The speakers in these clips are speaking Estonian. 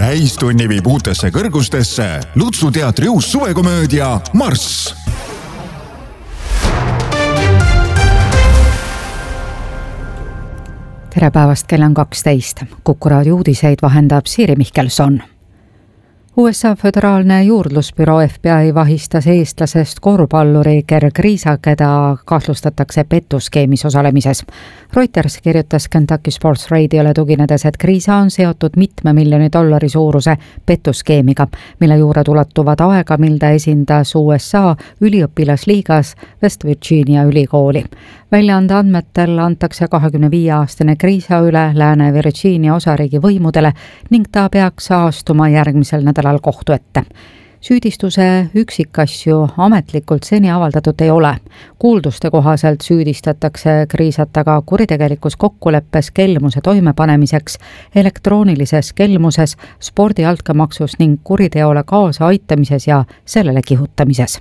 Täistunni viib uutesse kõrgustesse Lutsu teatri uus suvekomöödia Marss. Tere päevast, kell on 12. Kuku raadio uudiseid vahendab Siiri Mihkelson. USA föderaalne juurdlusbüroo FBI vahistas eestlasest korvpalluri Gerg Riisa, keda kahtlustatakse pettuskeemis osalemises. Reuters kirjutas Kentucky Sports Radiole tuginedes, et Riisa on seotud $1 miljoni suuruse pettuskeemiga, mille juured ulatuvad aega, mil ta esindas USA üliõpilasliigas West Virginia ülikooli. Väljaande andmetel antakse 25-aastane Riisa üle Lääne-Virginia osariigi võimudele ning ta peaks astuma järgmisel nädalal kohtu ette. Süüdistuse üksikasju ametlikult seni avaldatud ei ole. Kuulduste kohaselt süüdistatakse Riisat aga kuritegelikus kokkuleppes kelmuse toimepanemiseks, elektroonilises kelmuses, spordi altkäemaksus ning kuriteole kaasa aitamises ja sellele kihutamises.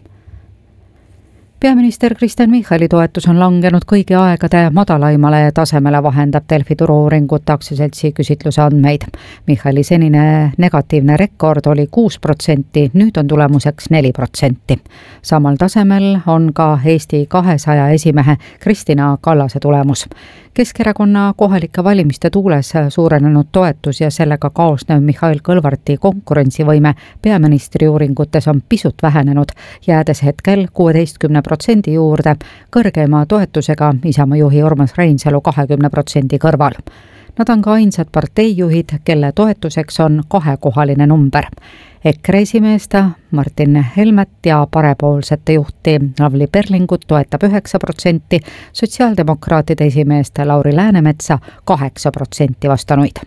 Peaminister Kristen Michali toetus on langenud kõigi aegade madalaimale tasemele, vahendab Delfi Turu-uuringute aktsiaseltsi küsitluse andmeid. Michali senine negatiivne rekord oli 6%, nüüd on tulemuseks 4%. Samal tasemel on ka Eesti 200 esimehe Kristina Kallase tulemus. Keskerakonna kohalike valimiste tuules suurenenud toetus ja sellega kaasnev Mihhail Kõlvarti konkurentsivõime peaministri uuringutes on pisut vähenenud, jäädes hetkel 16% juurde, kõrgema toetusega Isamaa juhi Urmas Reinsalu 20% kõrval. Nad on ka ainsad parteijuhid, kelle toetuseks on kahekohaline number. EKRE esimeesta Martin Helmet ja parepoolsete juhti Lavly Perlingut toetab 9%, sotsiaaldemokraatide esimeesta Lauri Läänemetsa 8% vastanuid.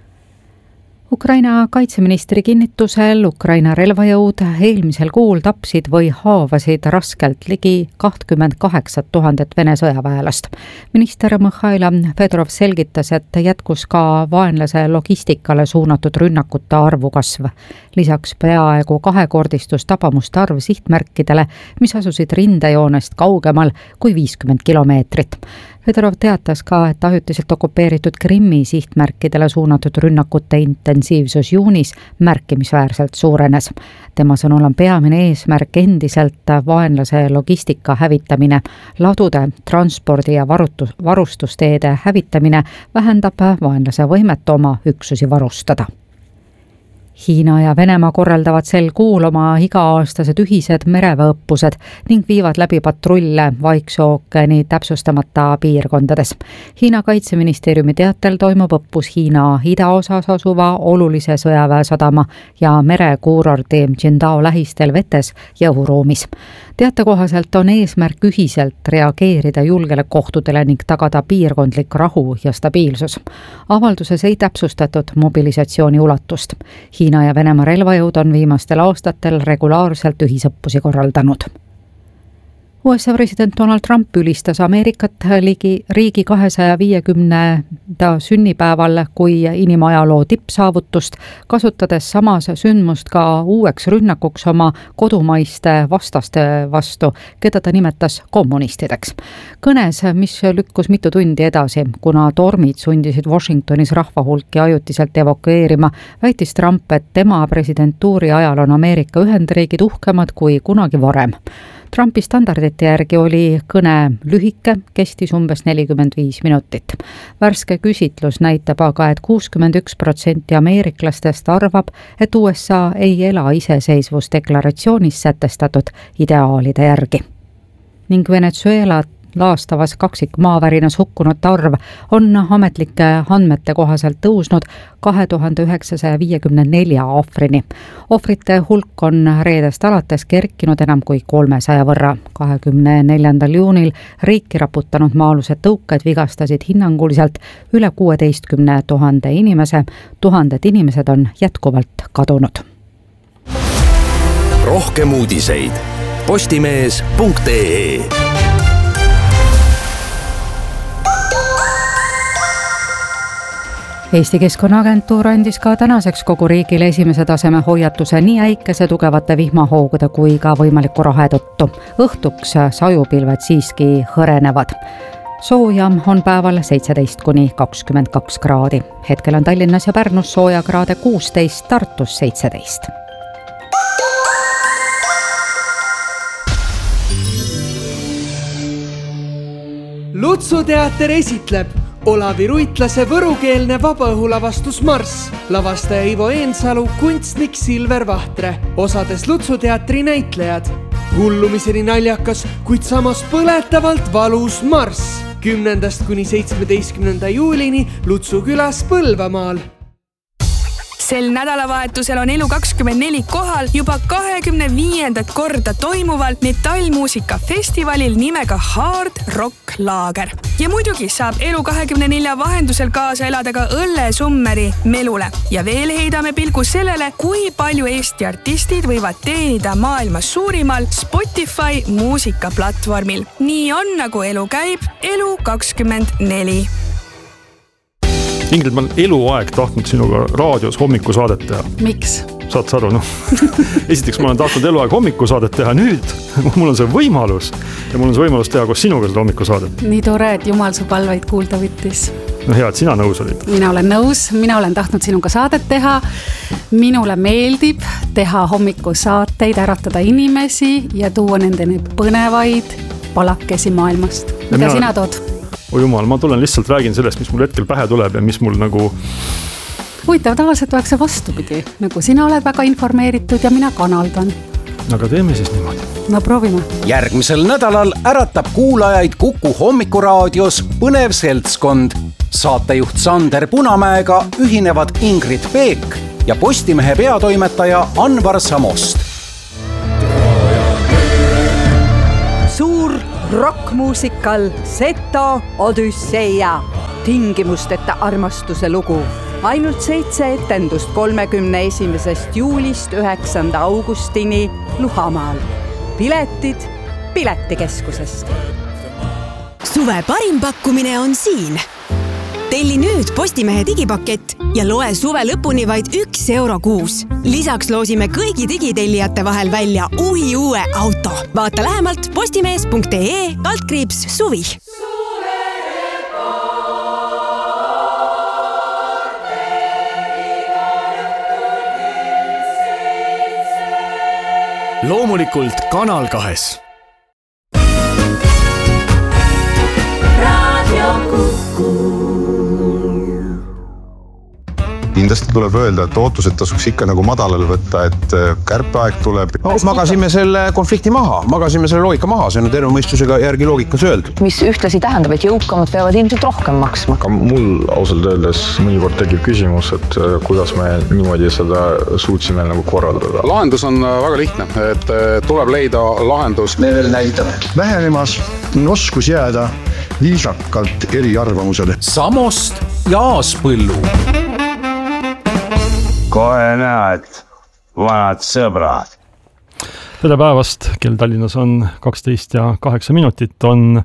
Ukraina kaitseministri kinnitusel Ukraina relvajõud eelmisel kuul tapsid või haavasid raskelt ligi 28 000 Vene sõjaväelast. Minister Mihhail Fedorov selgitas, et jätkus ka vaenlase logistikale suunatud rünnakute arvu kasv. Lisaks peaaegu kahekordistus tabamuste arv sihtmärkidele, mis asusid rindejoonest kaugemal kui 50 kilomeetrit. Fedorov teatas ka, et ajutiselt okupeeritud Krimmi sihtmärkidele suunatud rünnakute intensiivsus juunis märkimisväärselt suurenes. Tema sõnul on peamine eesmärk endiselt vaenlase logistika hävitamine. Ladude, transpordi ja varustusteede hävitamine vähendab vaenlase võimet oma üksusi varustada. Hiina ja Venemaa korraldavad sel kuul oma iga-aastased ühised mereväeõppused ning viivad läbi patrulle Vaikse ookeani täpsustamata piirkondades. Hiina kaitseministeeriumi teatel toimub õppus Hiina idaosas asuva olulise sõjaväesadama ja merekuurorti Qingdao lähistel vetes ja õhuruumis. Teate kohaselt on eesmärk ühiselt reageerida julgeolekuohtudele ning tagada piirkondlik rahu ja stabiilsus. Avalduses ei täpsustatud mobilisatsiooni ulatust. Hiina ja Venemaa relvajõud on viimastel aastatel regulaarselt ühisõppusi korraldanud. USA president Donald Trump ülistas Ameerikat riigi 250. sünnipäeval kui inimajaloo tippsaavutust, kasutades samas sündmust ka uueks rünnakuks oma kodumaiste vastaste vastu, keda ta nimetas kommunistideks. Kõnes, mis lükkus mitu tundi edasi, kuna tormid sundisid Washingtonis rahvahulki ajutiselt evakueerima, väitis Trump, et tema presidentuuri ajal on Ameerika Ühendriigid uhkemad kui kunagi varem. Trumpi standardite järgi oli kõne lühike, kestis umbes 45 minutit. Värske küsitlus näitab aga, et 61% ameeriklastest arvab, et USA ei ela iseseisvusdeklaratsioonis sätestatud ideaalide järgi. Ning Venezuela laastavas kaksikmaavärinas hukkunute arv on ametlike andmete kohaselt tõusnud 2954 ohvrini. Ohvrite hulk on reedest alates kerkinud enam kui 300 võrra. 24. juunil riiki raputanud maa-alused tõuked vigastasid hinnanguliselt üle 16 000 inimese. Tuhanded inimesed on jätkuvalt kadunud. Rohkem uudiseid postimees.ee. Eesti Keskkonnaagentuur andis ka tänaseks kogu riigile esimese taseme hoiatuse nii äikese tugevate vihmahoogude kui ka võimaliku rahe tõttu. Õhtuks sajupilved siiski hõrenevad. Sooja on päeval 17–22 kraadi. Hetkel on Tallinnas ja Pärnus sooja kraade 16, Tartus 17. Lutsuteater esitleb Olavi Ruitlase võrukeelne vabaõhulavastus Marss, lavastaja Ivo Eensalu, kunstnik Silver Vahtre, osades Lutsuteatri näitlejad. Hullumiseni naljakas, kuid samas põletavalt valus Marss 10–17. juulini Lutsu külas Põlvamaal. Sel nädalavahetusel on Elu24 kohal juba 25. korda toimuval metallmuusikafestivalil nimega Hard Rock Laager. Ja muidugi saab Elu24 vahendusel kaasa elada ka õllesummeri Melule. Ja veel heidame pilgu sellele, kui palju Eesti artistid võivad teenida maailmas suurimal Spotify muusikaplatvormil. Nii on, nagu elu käib, Elu24. Ingrid, ma olen eluaeg tahtnud sinuga raadios hommikusaadet teha. Miks? Saad sa aru, Esiteks ma olen tahtnud eluaeg hommikusaadet teha, nüüd mul on see võimalus ja mul on see võimalus teha koos sinuga seda hommikusaadet. Nii tore, et Jumal su palveid kuulda võttis. No hea, et sina nõus olid. Mina olen nõus, mina olen tahtnud sinuga saadet teha. Minule meeldib teha hommikusaateid, äratada inimesi ja tuua nendeni põnevaid palakesi maailmast. Mida sina tood? O jumal, ma tulen lihtsalt räägin sellest, mis mul hetkel pähe tuleb ja mis mul nagu... Huvitav, tavaliselt oleks see vastupidi. Nagu sina oled väga informeeritud ja mina kanaldan. Aga teeme siis niimoodi. No proovime. Järgmisel nädalal äratab kuulajaid Kuku hommikuraadios põnev seltskond. Saatejuht Sander Punamäega ühinevad Ingrid Peek ja Postimehe peatoimetaja Anvar Samost. Suur rockmuusikal Seto Odüsseia, tingimusteta armastuse lugu. Ainult 7 etendust 31. juulist 9. augustini Luhamaal. Piletid Piletikeskusest. Suve parim pakkumine on siin. Telli nüüd Postimehe digipakett ja loe suve lõpuni vaid €1 kuus. Lisaks loosime kõigi digitellijate vahel välja uue auto. Vaata lähemalt postimees.ee/suvi. Loomulikult Kanal 2. Kindlasti tuleb öelda, et ootused tasuks ikka nagu madalal võtta, et kärpeaeg tuleb. Magasime selle konflikti maha, magasime selle loogika maha, see on terve mõistusega järgi loogikas öeldud. Mis ühtlasi tähendab, et jõukamad peavad ilmselt rohkem maksma. Ka mul ausalt öeldes mõnikord tekib küsimus, et kuidas me niimoodi seda suutsime nagu korraldada. Lahendus on väga lihtne, et tuleb leida lahendus. Me veel näitame. Vähenemas on oskus jääda viisakalt eri arvamusele. Samost ja Aaspõllu. Kohe näed, vanad sõbrad. Tere päevast, kell Tallinnas on 12:08, on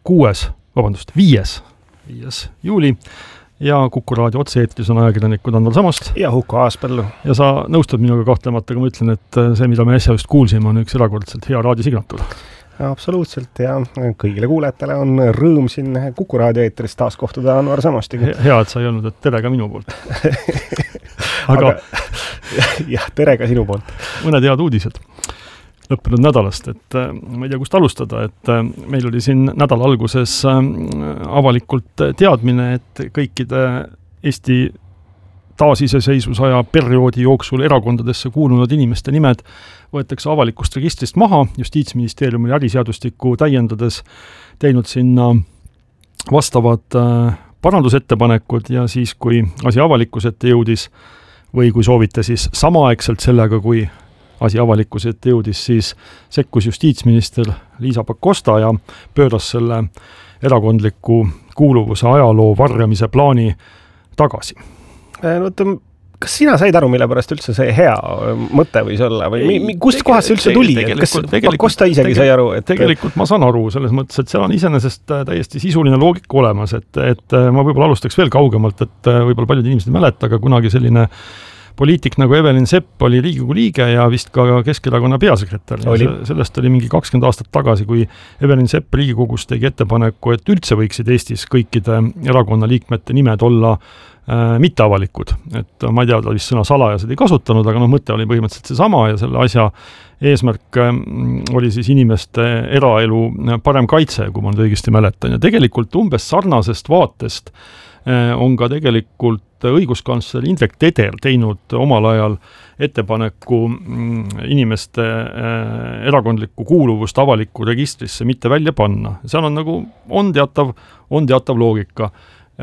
5. juuli ja Kuku raadio otse-eetris on ajakirjanikud Anval Samost. Ja Huko Aaspõllu. Ja sa nõustud minuga kahtlemata, kui ma ütlen, et see, mida me äsja just kuulsime, on üks erakordselt hea raadiosignatuur. Absoluutselt ja kõigile kuulajatele on rõõm siin Kuku raadio eetris taas kohtuda Anvar Samostiga. Hea, et sa ei olnud, et tere ka minu poolt. Aga jah, tere ka sinu poolt. Mõned head uudised lõppenud nädalast, et ma ei tea, kust alustada, et meil oli siin nädala alguses avalikult teadmine, et kõikide Eesti taasiseseisvusaja perioodi jooksul erakondadesse kuulunud inimeste nimed võetakse avalikust registrist maha. Justiitsministeerium oli äriseadustikku täiendades teinud sinna vastavad parandusettepanekud ja siis, kui asi avalikkuse ette jõudis või kui soovite siis samaaegselt sellega, kui asi avalikkuse ette jõudis, siis sekkus justiitsminister Liisa Pakosta ja pööras selle erakondliku kuuluvuse ajaloo varjamise plaani tagasi. Kas sina said aru, mille pärast üldse see hea mõte võis olla? Või kust kohast see üldse tuli? Kas Pakosta isegi sai aru? Tegelikult ma saan aru selles mõttes, et seal on iseenesest täiesti sisuline loogika olemas, et ma võib-olla alustaks veel kaugemalt, et võib-olla paljud inimesed ei mäleta, aga kunagi selline poliitik nagu Evelyn Sepp oli Riigikogu liige ja vist ka Keskerakonna peasekretär. Sellest oli mingi 20 aastat tagasi, kui Evelyn Sepp Riigikogus tegi ettepaneku, et üldse võiksid Eestis kõikide erakonna liikmete nimed olla mitteavalikud. Et ma ei tea, ta vist sõna salajased ei kasutanud, aga mõte oli põhimõtteliselt seesama ja selle asja eesmärk oli siis inimeste eraelu parem kaitse, kui ma nüüd õigesti mäletan. Ja tegelikult umbes sarnasest vaatest on ka tegelikult õiguskantsler Indrek Teder teinud omal ajal ettepaneku inimeste erakondlikku kuuluvust avalikku registrisse mitte välja panna. Seal on teatav loogika.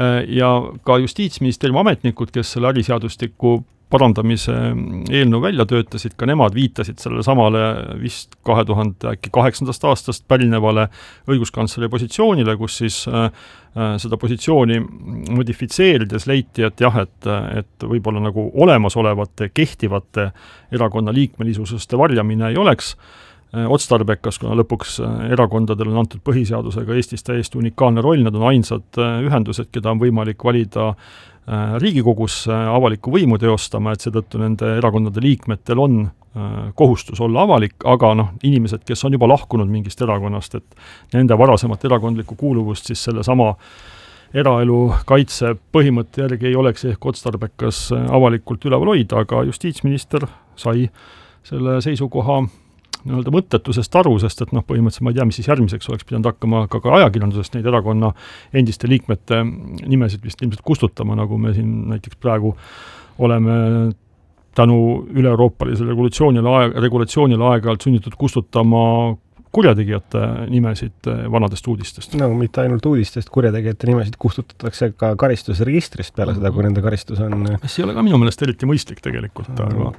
Ja ka Justiitsministeeriumi ametnikud, kes selle äriseadustiku parandamise eelnõu välja töötasid, ka nemad viitasid sellele samale vist 2008. aastast pärinevale õiguskantsleri positsioonile, kus siis seda positsiooni modifitseerides leiti, et jah, et võib-olla nagu olemasolevate, kehtivate erakonna liikmelisususte varjamine ei oleks otstarbekas, kuna lõpuks erakondadel on antud põhiseadusega Eestis täiesti unikaalne roll, nad on ainsad ühendused, keda on võimalik valida Riigikogus avalikku võimu teostama, et seetõttu nende erakondade liikmetel on kohustus olla avalik, aga inimesed, kes on juba lahkunud mingist erakonnast, et nende varasemat erakondlikku kuuluvust siis selle sama eraelu kaitse põhimõtte järgi ei oleks ehk otstarbekas avalikult üleval hoida, aga justiitsminister sai selle seisukoha mõttetusest aru, sest et põhimõtteliselt ma ei tea, mis siis järgmiseks oleks pidanud hakkama ka ajakirjandusest neid erakonna endiste liikmete nimesid vist ilmselt kustutama, nagu me siin näiteks praegu oleme tänu üle-euroopalisele regulatsioonile aeg-ajalt sunnitud kustutama kurjategijate nimesid vanadest uudistest. Mitte ainult uudistest, kurjategijate nimesid kustutatakse ka karistusregistrist peale seda, kui nende karistus on... See ei ole ka minu meelest eriti mõistlik tegelikult,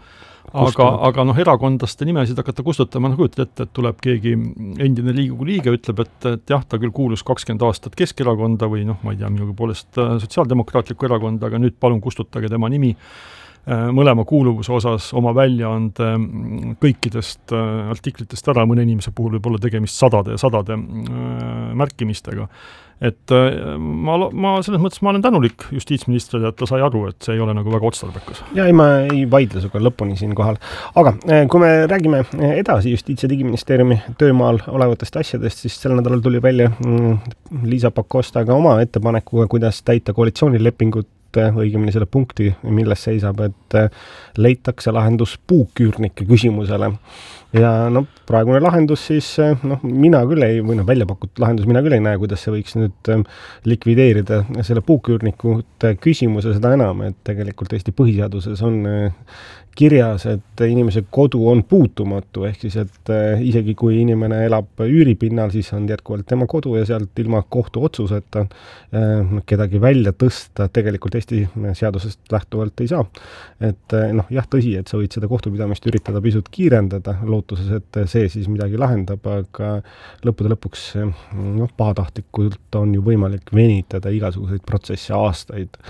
aga erakondlaste nimesid hakata kustutama, kujutad ette, et tuleb keegi endine Riigikogu liige, ütleb, et jah, ta küll kuulus 20 aastat Keskerakonda või ma ei tea, minugi poolest sotsiaaldemokraatlikku erakonda, aga nüüd palun kustutage tema nimi mõlema kuuluvuse osas oma väljaande kõikidest artiklitest ära, mõne inimese puhul võib olla tegemist sadade märkimistega. Et ma selles mõttes ma olen tänulik justiitsministrile, et ta sai aru, et see ei ole nagu väga otstarbekas. Ja ma ei vaidle suga lõpuni siin kohal. Aga kui me räägime edasi Justiits- ja Digiministeeriumi töömaal olevatest asjadest, siis sel nädalal tuli välja Liisa Pakosta ka oma ettepanekuga, kuidas täita koalitsioonilepingut, õigemini selle punkti, milles seisab, et leitakse lahendus puuküürnike küsimusele. Ja praegune lahendus siis, mina küll ei, või välja pakutud lahendus, mina küll ei näe, kuidas see võiks nüüd likvideerida selle puuküürnikute küsimuse, seda enam, et tegelikult Eesti põhiseaduses on kirjas, et inimese kodu on puutumatu, ehk siis, et isegi kui inimene elab üüripinnal, siis on jätkuvalt tema kodu ja sealt ilma kohtu otsuseta kedagi välja tõsta tegelikult Eesti seadusest lähtuvalt ei saa. Et jah, tõsi, et sa võid seda kohtupidamist üritada pisut kiirendada, lootuses, et see siis midagi lahendab, aga lõppude lõpuks pahatahtlikult on ju võimalik venitada igasuguseid protsesse aastaid.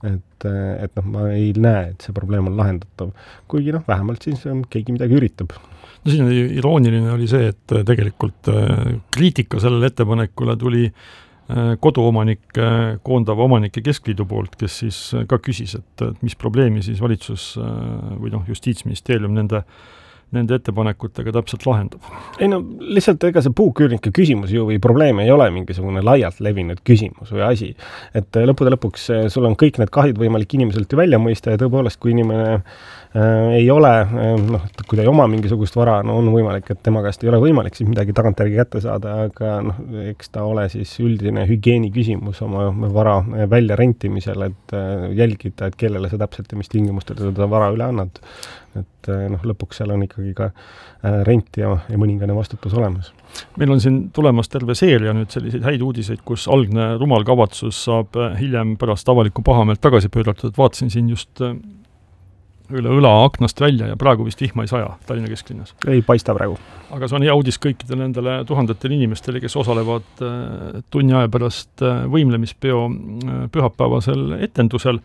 Et ma ei näe, et see probleem on lahendatav. Kuigi vähemalt siis keegi midagi üritab. Siin irooniline oli see, et tegelikult kriitika sellele ettepanekule tuli koduomanike, koondava omanike keskliidu poolt, kes siis ka küsis, et mis probleemi siis valitsus või Justiitsministeerium nende ettepanekutega täpselt lahendab. Ei lihtsalt ega see puuküürnike küsimus ju või probleem ei ole mingisugune laialt levinud küsimus või asi. Et lõppude lõpuks sul on kõik need kahjud võimalik inimeselt ju välja mõista ja tõepoolest, kui inimene ei ole, kui ta ei oma mingisugust vara, on võimalik, et tema käest ei ole võimalik siis midagi tagantjärgi kätte saada, aga eks ta ole siis üldine hügieeni küsimus oma vara välja rentimisel, et jälgida, et kellele sa täpselt ja mis tingimustel seda vara üle annad. Et lõpuks seal on ikkagi ka rent ja mõningane vastutus olemas. Meil on siin tulemas terve seeria nüüd selliseid häid uudiseid, kus algne rumal kavatsus saab hiljem pärast avalikku pahameelt tagasi pööratud. Vaatasin siin just üle õla aknast välja ja praegu vist vihma ei saja Tallinna kesklinnas. Ei paista praegu. Aga see on hea uudis kõikidele nendele tuhandetele inimestele, kes osalevad tunni aja pärast võimlemispeo pühapäevasel etendusel.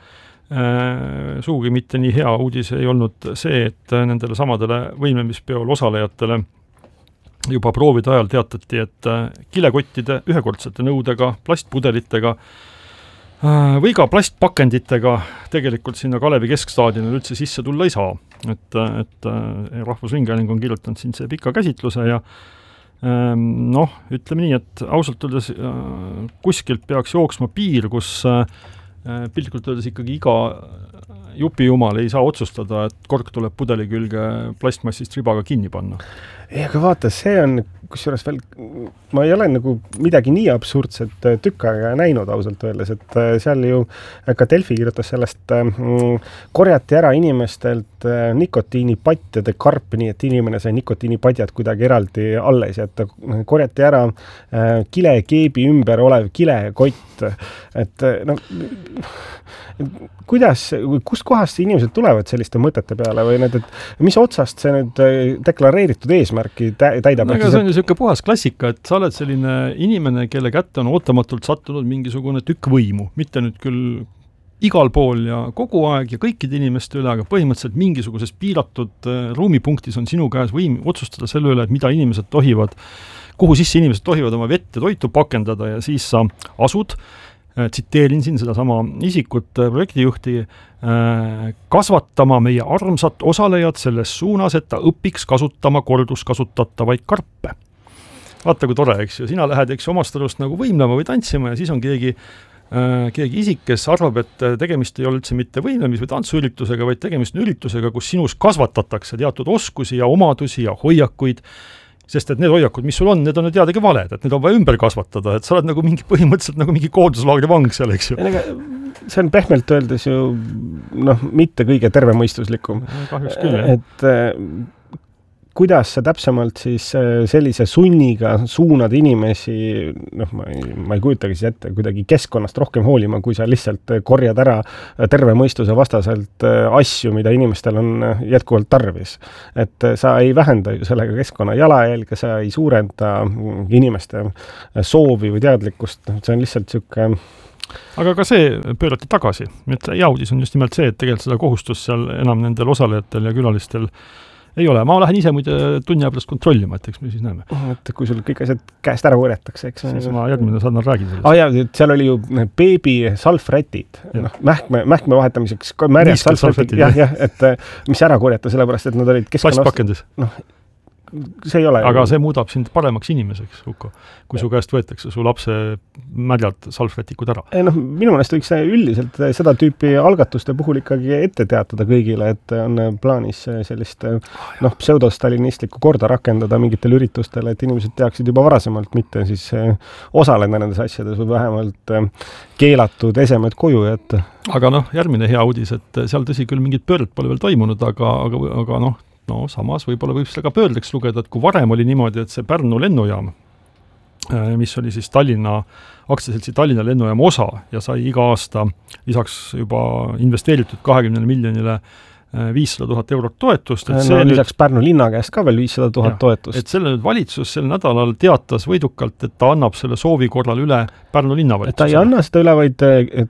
Suugi mitte nii hea uudis ei olnud see, et nendele samadele võimlemispeol osalejatele juba proovide ajal teatati, et kilekottide, ühekordsete nõudega, plastpudelitega või ka plastpakenditega tegelikult sinna Kalevi keskstaadionile üldse sisse tulla ei saa. Et Rahvusringhääling on kirjutanud siin see pika käsitluse ja ütleme nii, et ausalt öeldes kuskilt peaks jooksma piir, kus piltlikult öeldes ikkagi iga jupijumal ei saa otsustada, et kork tuleb pudeli külge plastmassist ribaga kinni panna. Ei, aga vaata, see on, kusjuures veel, ma ei ole nagu midagi nii absurdset tükk aega näinud ausalt öeldes, et seal ju ka Delfi kirjutas sellest, korjati ära inimestelt nikotiinipadjade karp, nii et inimene sai nikotiinipadjad kuidagi eraldi alles, et korjati ära kilekeebi ümber olev kilekott, et kuidas, kust kohast inimesed tulevad selliste mõtete peale või need, et mis otsast see nüüd deklareeritud eesmärki täidab? Aga see on ju selline puhas klassika, et sa oled selline inimene, kelle kätte on ootamatult sattunud mingisugune tükk võimu, mitte nüüd küll igal pool ja kogu aeg ja kõikide inimeste üle, aga põhimõtteliselt mingisuguses piiratud ruumipunktis on sinu käes võim otsustada selle üle, et mida inimesed tohivad, kuhu sisse inimesed tohivad oma vett ja toitu pakendada ja siis sa asud, tsiteerin siin seda sama isikut, projektijuhti, kasvatama meie armsat osalejad selles suunas, et ta õpiks kasutama korduskasutatavaid karpe. Vaata, kui tore, eks ju. Sina lähed, eks omast arust nagu võimlema või tantsima ja siis on keegi isik, kes arvab, et tegemist ei ole üldse mitte võimlemis- või tantsuüritusega, vaid tegemist on üritusega, kus sinus kasvatatakse teatud oskusi ja omadusi ja hoiakuid, sest et need hoiakud, mis sul on, need on teadagi valed, et need on vaja ümber kasvatada, et sa oled nagu mingi põhimõtteliselt nagu mingi koonduslaagri vang seal, eks ju. See on pehmelt öeldes ju mitte kõige tervemõistuslikum. Kahjuks küll, et kuidas sa täpsemalt siis sellise sunniga suunad inimesi, ma ei kujutagi siis ette, kuidagi keskkonnast rohkem hoolima, kui sa lihtsalt korjad ära terve mõistuse vastaselt asju, mida inimestel on jätkuvalt tarvis. Et sa ei vähenda ju sellega keskkonna jalajälge, sa ei suurenda inimeste soovi või teadlikkust, see on lihtsalt siuke. Aga ka see pöörati tagasi. Ja uudis on just nimelt see, et tegelikult seda kohustust seal enam nendel osalejatel ja külalistel ei ole. Ma lähen ise muide tunni pärast kontrollima, et eks me siis näeme. Et kui sul kõik asjad käest ära võetakse, eks. Siis ma järgmine saadnan räägin sellest. Seal oli ju beebi salfrätid, mähkme vahetamiseks, märjad salfrätid, et mis ära korjata, sellepärast, et nad olid plastpakendis. See ei ole. Aga see muudab sind paremaks inimeseks, Uko, kui su käest võetakse su lapse märjalt salfrätikud ära. Minu meelest võiks üldiselt seda tüüpi algatuste puhul ikkagi ette teatada kõigile, et on plaanis sellist pseudostalinistlikku korda rakendada mingitel üritustel, et inimesed teaksid juba varasemalt mitte siis osaleda nendes asjades või vähemalt keelatud esemed koju jätta. Aga järgmine hea uudis, et seal tõsi küll mingid pöörd pole veel toimunud, aga samas võib-olla võib seda ka pöördeks lugeda, et kui varem oli niimoodi, et see Pärnu lennujaam, mis oli siis aktsiaseltsi Tallinna lennujaama osa ja sai iga aasta lisaks juba investeeritud 20 miljonile 500 000 eurot toetust. Lisaks Pärnu linna käest ka veel 500 000 toetust. Et selle valitsus sel nädalal teatas võidukalt, et ta annab selle soovi korral üle Pärnu linnavalitsusele. Ta ei anna seda üle, vaid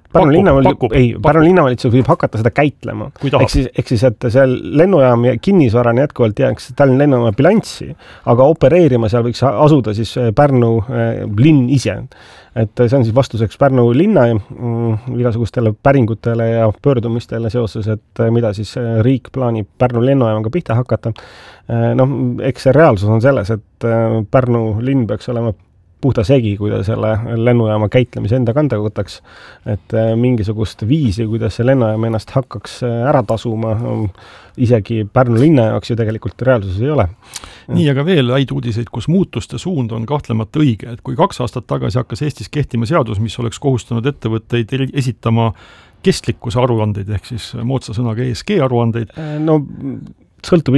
Pärnu linnavalitsus võib hakata seda käitlema. Ehk siis, et see lennujaam kinnisvaran jätkuvalt jääks Tallinna lennujaama bilanssi, aga opereerima seal võiks asuda siis Pärnu linn ise. Et see on siis vastuseks Pärnu linna igasugustele päringutele ja pöördumistele seoses, et mida siis riik plaanib Pärnu lennujaamaga pihta hakata. Eks see reaalsus on selles, et Pärnu linn peaks olema puhta segi, kui ta selle lennujaama käitlemise enda kanda võtaks. Et mingisugust viisi, kuidas see lennujaam ennast hakkaks ära tasuma, isegi Pärnu linna jaoks ju tegelikult reaalsuses ei ole. Nii, aga veel häid uudiseid, kus muutuste suund on kahtlemata õige, et kui 2 aastat tagasi hakkas Eestis kehtima seadus, mis oleks kohustanud ettevõtteid esitama kestlikkuse aruandeid, ehk siis moodsa sõnaga ESG aruandeid. Sõltub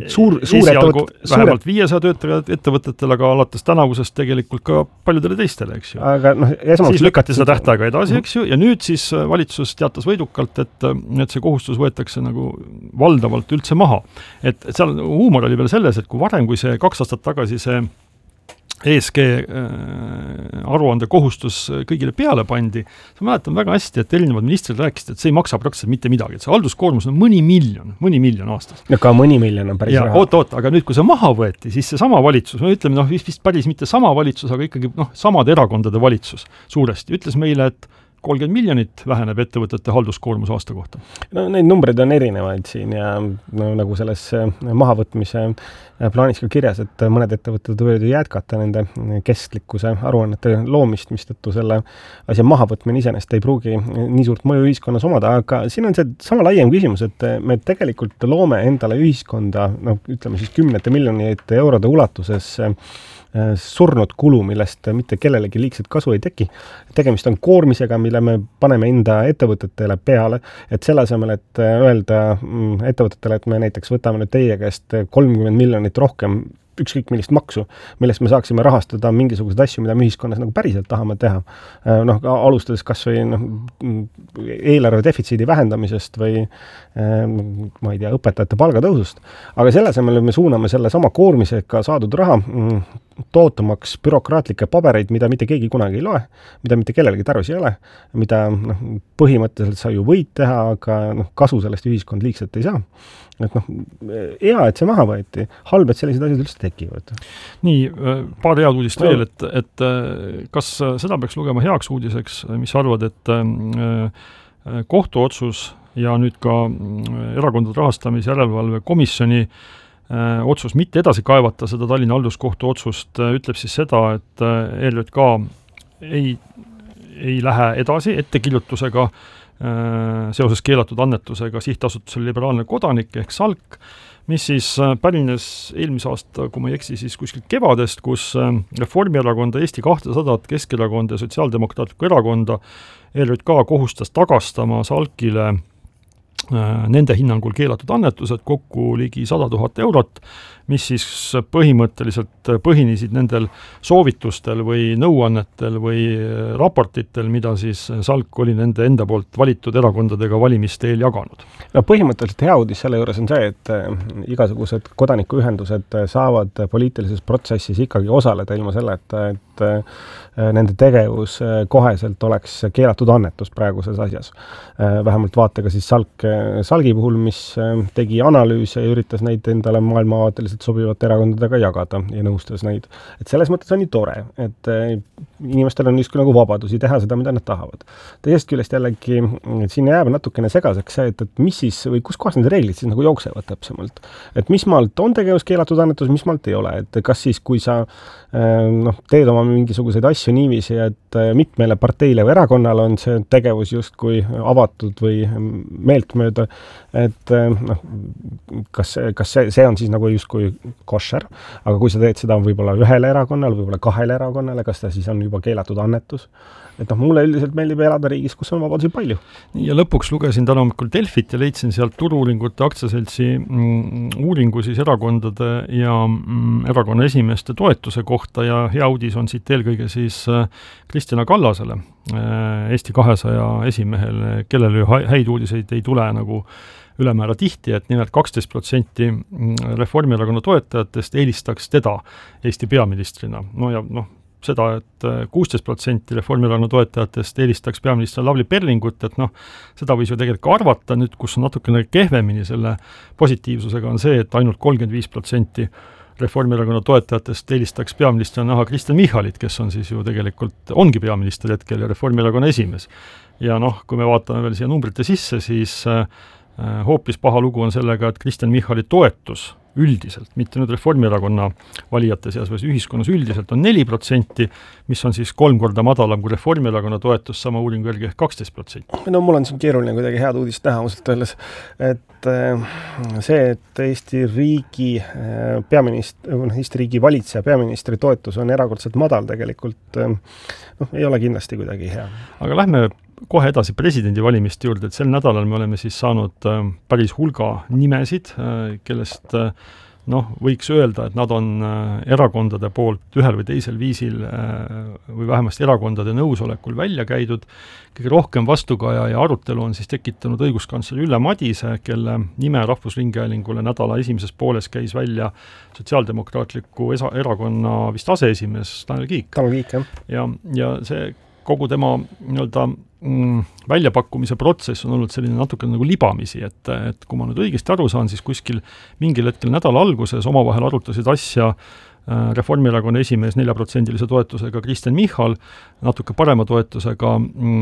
vähemalt 500 töötajad ettevõtetel, aga alates tänavusest tegelikult ka paljudele teistele, eks ju. Siis lükati seda tähtaega edasi, eks ju, ja nüüd siis valitsus teatas võidukalt, et see kohustus võetakse nagu valdavalt üldse maha. Et seal huumor oli veel selles, et kui varem, kui see 2 aastat tagasi see ESG aruande kohustus kõigile peale pandi, sa mäletan väga hästi, et erinevad ministrid rääkisid, et see ei maksa praktiliselt mitte midagi, et see halduskoormus on mõni miljon aastas. Ja ka mõni miljon on päris raha. Oot, aga nüüd, kui see maha võeti, siis see sama valitsus, me ütleme, vist päris mitte sama valitsus, aga ikkagi samade erakondade valitsus suuresti, ütles meile, et 30 miljonit väheneb ettevõtete halduskoormus aasta kohta. No neid numbreid on erinevaid siin ja no, nagu selles mahavõtmise plaanis ka kirjas, et mõned ettevõtted võivad jätkata nende kestlikkuse aruannete loomist, mistõttu selle asja mahavõtmine iseenesest ei pruugi nii suurt mõju ühiskonnas omada, aga siin on see sama laiem küsimus, et me tegelikult loome endale ühiskonda, ütleme siis 10 miljonite eurode ulatuses surnud kulu, millest mitte kellelegi liigset kasu ei teki. Tegemist on koormisega, mille me paneme enda ettevõtetele peale, et selle asemel, et öelda ettevõtetele, et me näiteks võtame nüüd teie käest 30 miljonit rohkem ükskõik millist maksu, millest me saaksime rahastada mingisuguseid asju, mida me ühiskonnas nagu päriselt tahame teha. Alustades kas või eelarve defitsiidi vähendamisest või ma ei tea, õpetajate palgatõusust. Aga selle asemel me suuname selle sama koormisega saadud raha tootamaks bürokraatlikke pabereid, mida mitte keegi kunagi ei loe, mida mitte kellelegi tarvis ei ole, mida põhimõtteliselt sa ju võid teha, aga kasu sellest ühiskond liigselt ei saa. Et hea, et see maha võeti, halb, et sellised asjad üldse tekivad. Nii, paar head uudist veel, et kas seda peaks lugema heaks uudiseks, mis arvad, et kohtuotsus ja nüüd ka erakondade rahastamise järelevalve komisjoni otsus mitte edasi kaevata seda Tallinna halduskohtu otsust ütleb siis seda, et ERJK ei lähe edasi ettekirjutusega seoses keelatud annetusega sihtasutusel Liberaalne kodanik ehk SALK, mis siis pärines eelmise aasta, kui ma ei eksi, siis kuskil kevadest, kus Reformierakonda, Eesti 200, Keskerakonda ja Sotsiaaldemokraatlikku erakonda ERJK kohustas tagastama SALKile nende hinnangul keelatud annetused kokku ligi 100 000 eurot, mis siis põhimõtteliselt põhinesid nendel soovitustel või nõuannetel või raportitel, mida siis SALK oli nende enda poolt valitud erakondadega valimiste eel jaganud. No põhimõtteliselt hea uudis selle juures on see, et igasugused kodanikuühendused saavad poliitilises protsessis ikkagi osaleda ilma selle, et nende tegevus koheselt oleks keelatud annetus praeguses asjas. Vähemalt vaatega siis SALK-i puhul, mis tegi analüüse ja üritas neid endale maailmavaateliselt sobivate erakondadega jagada ja nõustas neid. Et selles mõttes on nii tore, et inimestel on justkui nagu vabadusi teha seda, mida nad tahavad. Teisest küljest jällegi, siin jääb natukene segaseks see, et mis siis, või kus kohas need reeglid siis nagu jooksevad täpsemalt. Et mis maalt on tegevus keelatud annetus, mis maalt ei ole. Et kas siis, kui sa teed oma mingisuguseid asju niiviisi, et mitmele parteile või erakonnale on see tegevus justkui avatud või meeltmööda, et kas see on siis nagu justkui košer, aga kui sa teed seda võib-olla ühele erakonnale, võib-olla kahele erakonnale, kas ta siis on juba keelatud annetus? Et mulle üldiselt meeldib elada riigis, kus on vabadusi palju. Ja lõpuks lugesin täna hommikul Delfit ja leidsin sealt Turu-uuringute aktsiaseltsi uuringu siis erakondade ja erakonna esimeeste toetuse kohta ja hea uudis on siit eelkõige siis Kristina Kallasele, Eesti 200 esimehele, kellele häid uudiseid ei tule nagu ülemäära tihti, et nimelt 12% Reformierakonna toetajatest eelistaks teda Eesti peaministrina. Seda, et 16% Reformierakonna toetajatest eelistaks peaminister Lavly Perlingut, et seda võis ju tegelikult arvata nüüd, kus on natukene kehvemini selle positiivsusega on see, et ainult 35% Reformierakonna toetajatest eelistaks peaministrina näha Kristen Michalit, kes on siis ju tegelikult ongi peaminister hetkel ja Reformierakonna esimees. Ja kui me vaatame veel siia numbrite sisse, siis hoopis paha lugu on sellega, et Kristen Michali toetus üldiselt, mitte nüüd Reformierakonna valijate seas, või ühiskonnas üldiselt on 4%, mis on siis 3 korda madalam kui Reformierakonna toetus, sama uuringu järgi 12%. Mul on siin keeruline kuidagi head uudist näha, ausalt öeldes, et see, et Eesti riigi Eesti riigi valitseja peaministri toetus on erakordselt madal tegelikult, ei ole kindlasti kuidagi hea. Aga lähme kohe edasi presidendivalimiste juurde, et sel nädalal me oleme siis saanud päris hulga nimesid, kellest võiks öelda, et nad on erakondade poolt ühel või teisel viisil või vähemasti erakondade nõusolekul välja käidud. Kõige rohkem vastukaja ja arutelu on siis tekitanud õiguskantsler Ülle Madise, kelle nime Rahvusringhäälingule nädala esimeses pooles käis välja Sotsiaaldemokraatliku erakonna vist aseesimees Tanel Kiik. Tanel Kiik, jah. Ja see kogu tema väljapakkumise protsess on olnud selline natuke nagu libamisi, et kui ma nüüd õigesti aru saan, siis kuskil mingil hetkel nädala alguses omavahel arutasid asja Reformierakonna esimees 4% toetusega Kristen Michal, natuke parema toetusega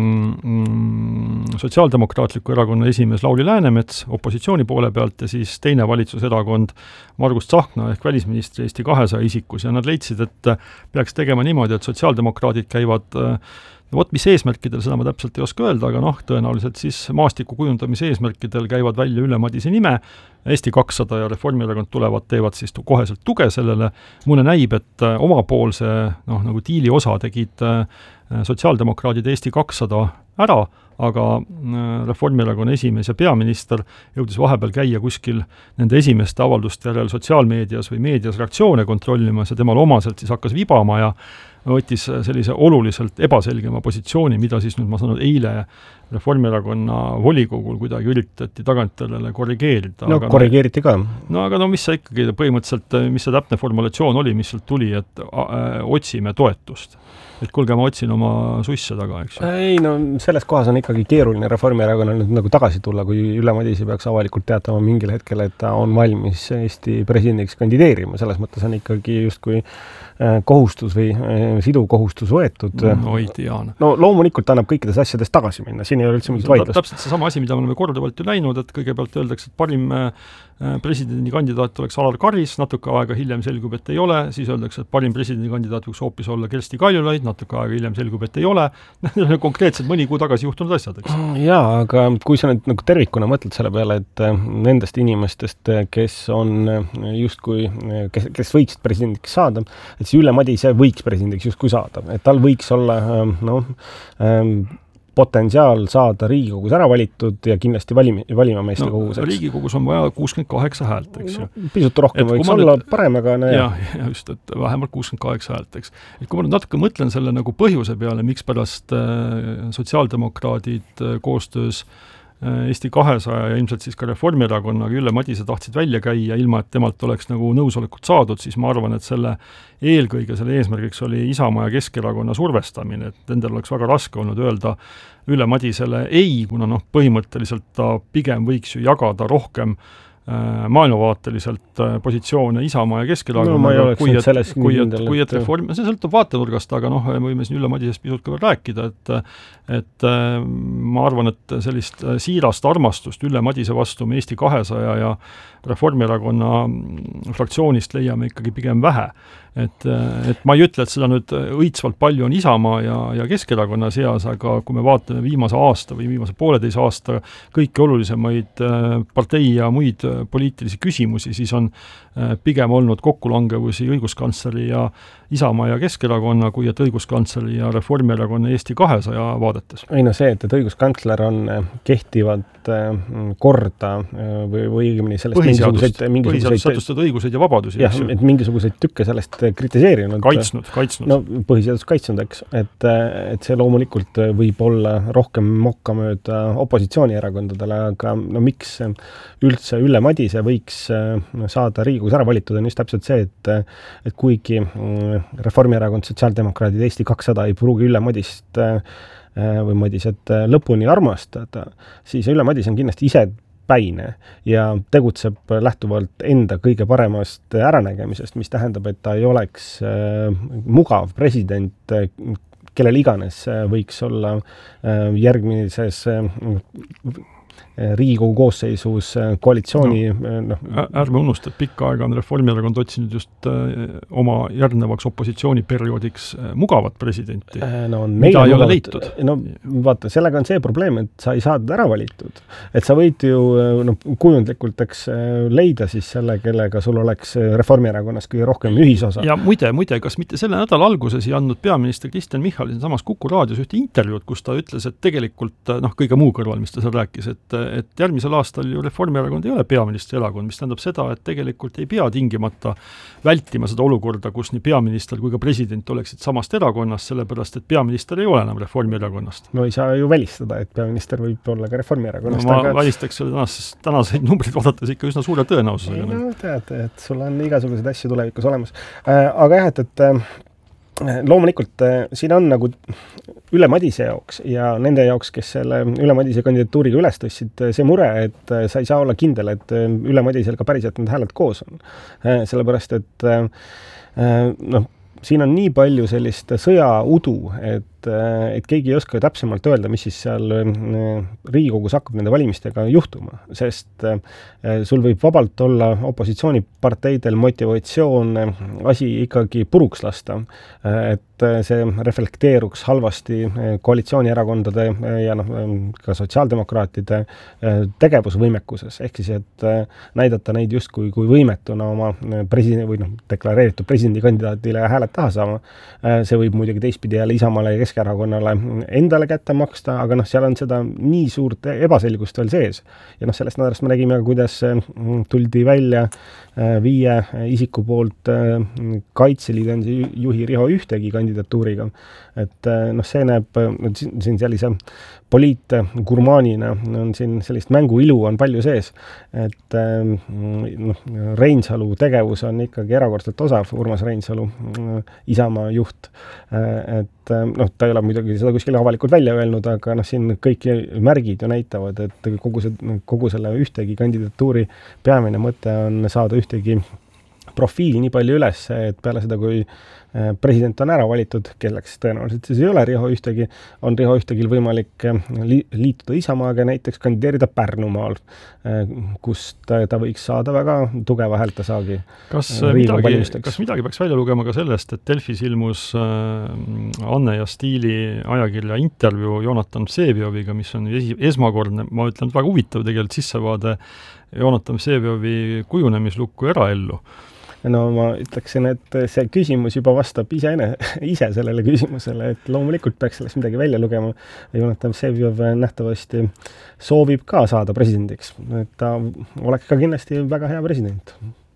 Sotsiaaldemokraatliku erakonna esimees Lauri Läänemets opositsiooni poole pealt ja siis teine valitsuserakond Margus Tsahkna ehk välisministri Eesti 200 isikus ja nad leidsid, et peaks tegema niimoodi, et sotsiaaldemokraadid käivad mis eesmärkidel, seda ma täpselt ei oska öelda, aga tõenäoliselt siis maastiku kujundamise eesmärkidel käivad välja Ülle Madise nime, Eesti 200 ja Reformierakond teevad siis koheselt tuge sellele. Mulle näib, et omapoolse nagu diili osa tegid sotsiaaldemokraadid Eesti 200 ära, aga Reformierakonna esimees ja peaminister jõudis vahepeal käia kuskil nende esimeste avalduste järel sotsiaalmeedias või meedias reaktsioone kontrollimas ja temal omaselt siis hakkas vibama ja võttis sellise oluliselt ebaselgema positsiooni, mida siis nüüd ma sanon eile Reformierakonna volikogul kuidagi üritati tagantjärele korrigeerida. No korrigeeriti ka. No aga mis see ikkagi põhimõtteliselt, mis see täpne formulatsioon oli, mis sealt tuli, et otsime toetust. Et kuulge, ma otsin oma suisse taga, eks ju. Ei, no selles kohas on ikkagi keeruline Reformierakonnal nüüd nagu tagasi tulla, kui Ülle Madise peaks avalikult teatama mingil hetkel, et ta on valmis Eesti presidendiks kandideerima. Selles mõttes on ikkagi justkui kohustus või siduv kohustus võetud. No ei tea. No loomulikult annab kõikides asjades tagasi minna, siin ei ole üldse mingit vaidlust. Täpselt see sama asi, mida me oleme korduvalt ju näinud, et kõigepealt öeldakse, et parim presidendikandidaat oleks Alar Karis, natuke aega hiljem selgub, et ei ole, siis öeldakse, et parim presidendikandidaat võiks hoopis olla Kersti Kaljulaid, natuke aega hiljem selgub, et ei ole. Need on konkreetselt mõni kuu tagasi juhtunud asjad, eks? Jaa, aga kui sa nüüd nagu tervikuna mõtled selle peale, et nendest inimestest, kes on justkui, kes võiksid presidendiks saada, et see Ülle Madise võiks presidendiks justkui saada, et tal võiks olla potentsiaal saada Riigikogus ära valitud ja kindlasti valimameeste kogus. Riigikogus on vaja 68 häält, eks ju. Pisut rohkem võiks olla parem, aga ja just, et vähemalt 68 häält, eks. Et kui ma nüüd natuke mõtlen selle nagu põhjuse peale, miks pärast sotsiaaldemokraadid koostöös Eesti 200 ja ilmselt siis ka Reformierakonnaga Ülle Madise tahtsid välja käia, ilma et temalt oleks nagu nõusolekut saadud, siis ma arvan, et selle eesmärgiks oli Isamaa ja Keskerakonna survestamine, et nendel oleks väga raske olnud öelda Ülle Madisele ei, kuna põhimõtteliselt ta pigem võiks ju jagada rohkem maailmavaateliselt positsioone Isamaa ja Keskerakonna, kui et reform, see sõltub vaatenurgast, aga me võime siin Ülle Madisest pisut ka veel rääkida, et ma arvan, et sellist siirast armastust Ülle Madise vastu me Eesti 200 ja Reformierakonna fraktsioonist leiame ikkagi pigem vähe. Et ma ei ütle, et seda nüüd õitsvalt palju on Isamaa ja Keskerakonna seas, aga kui me vaatame viimase aasta või viimase 1,5 aasta kõiki olulisemaid partei ja muid poliitilisi küsimusi, siis on pigem olnud kokkulangevusi õiguskantsleri ja Isamaa ja Keskerakonna, kui et õiguskantsleri ja Reformierakonna Eesti 200 vaadetes. Ei see, et õiguskantsler on kehtivat korda või õigemini sellest põhiseadust sätestatud õiguseid ja vabadusi. Jah, et mingisuguseid tükke sellest kritiseerinud. Kaitsnud. No põhiseadust kaitsnud, eks. Et see loomulikult võib olla rohkem mokka mööda opositsioonierakondadele, aga miks üldse Ülle Madise võiks saada Riigikogus ära valitud, on just täpselt see, et kuigi Reformierakond, sotsiaaldemokraadid, Eesti 200 ei pruugi Ülle Madist või Madiset lõpuni armastada, siis Ülle Madis on kindlasti ise päine ja tegutseb lähtuvalt enda kõige paremast äranägemisest, mis tähendab, et ta ei oleks mugav president, kellel iganes võiks olla järgmises Riigikogu koosseisus koalitsiooni... Ärme unusta, et pikka aega on Reformierakond otsinud just oma järgnevaks opositsiooniperioodiks mugavat presidenti, mida ei ole leitud. No vaata, sellega on see probleem, et sa ei saada ära valitud. Et sa võid ju kujundlikult leida siis selle, kellega sul oleks Reformierakonnas kõige rohkem ühisosa. Ja muide, kas mitte selle nädala alguses ei andnud peaminister Kristen Michal samas Kuku raadios ühte intervjuud, kus ta ütles, et tegelikult kõige muu kõrval, mis ta seal rääkis, et järgmisel aastal ju Reformierakond ei ole peaministri erakond, mis tähendab seda, et tegelikult ei pea tingimata vältima seda olukorda, kus nii peaminister kui ka president oleksid samast erakonnast, sellepärast, et peaminister ei ole enam Reformierakonnast. No ei saa ju välistada, et peaminister võib olla ka Reformierakonnast. No ma välistaks selle tänaseid numbrid vaadates ikka üsna suure tõenäosusega. No tead, et sul on igasuguseid asju tulevikus olemas. Aga jah, et loomulikult siin on nagu Ülle Madise jaoks ja nende jaoks, kes selle Ülle Madise kandidatuuriga üles tõstsid, see mure, et sa ei saa olla kindel, et Ülle Madisel ka päriselt need hääled koos on. Sellepärast, et siin on nii palju sellist sõjaudu, et keegi ei oska täpsemalt öelda, mis siis seal Riigikogus hakkab nende valimistega juhtuma, sest sul võib vabalt olla opositsiooniparteidel motivatsioon asi ikkagi puruks lasta, et see reflekteeruks halvasti koalitsioonierakondade ja ka sotsiaaldemokraatide tegevusvõimekuses, ehk siis, et näidata neid justkui kui võimetuna oma deklareeritud presidendikandidaadile hääled taha saama. See võib muidugi teistpidi jälle Isamaale ja Keskerakonnale endale kätte maksta, aga seal on seda nii suurt ebaselgust veel sees. Ja sellest nädalast me nägime, kuidas tuldi välja 5 isiku poolt Kaitseliidu juhi Riho Ühtegi kandidatuuriga. Et see näeb siin sellise poliitgurmaanina on siin sellist mänguilu on palju sees, et Reinsalu tegevus on ikkagi erakordselt osav, Urmas Reinsalu, Isamaa juht, et ta ei ole muidugi seda kuskil avalikult välja öelnud, aga siin kõik märgid ju näitavad, et kogu selle Ühtegi kandidatuuri peamine mõte on saada Ühtegi profiili nii palju üles, et peale seda, kui president on ära valitud, kelleks tõenäoliselt siis ei ole Riho Ühtegi, on Riho Ühtegil võimalik liituda Isamaaga, näiteks kandideerida Pärnumaal, kust ta võiks saada väga tugeva häältesaagi. Kas midagi peaks välja lugema ka sellest, et Delfis ilmus Anne ja Stiili ajakirja intervjuu Jonatan Vsevioviga, mis on esmakordne, ma ütlen, väga huvitav tegelikult sissevaade Jonatan Vseviovi kujunemislukku eraellu. No ma ütleksin, et see küsimus juba vastab ise sellele küsimusele, et loomulikult peaks sellest midagi välja lugema. Jonatan Vseviov nähtavasti soovib ka saada presidendiks. Et ta oleks ka kindlasti väga hea president.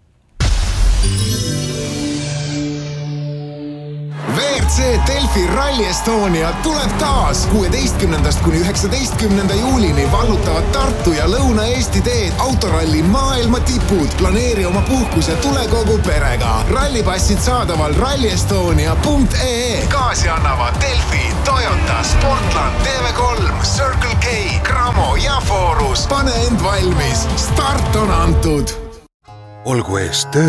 WRC Delfi Rally Estonia tuleb taas 16. kuni 19. juulini vallutavad Tartu ja Lõuna-Eesti teed autoralli maailma tipud. Planeeri oma puhkus ja tule kogu perega. Rallipassid saadaval rallyestonia.ee. Kaasi annavad Delfi, Toyota, Sportland, TV3, Circle K, Cramo ja Forus. Pane end valmis. Start on antud. Olgu ees töö